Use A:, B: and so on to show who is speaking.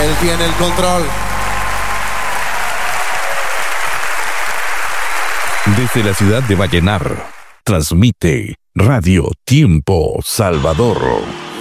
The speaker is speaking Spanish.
A: Él tiene el control.
B: Desde la ciudad de Vallenar, transmite Radio Tiempo Salvador.